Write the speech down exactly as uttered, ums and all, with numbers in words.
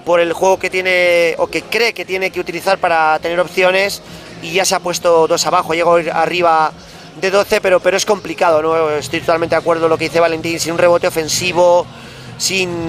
por el juego que tiene o que cree que tiene que utilizar para tener opciones, y ya se ha puesto dos abajo, llegó arriba de doce, pero, pero es complicado, ¿no? Estoy totalmente de acuerdo con lo que dice Valentín, sin un rebote ofensivo, sin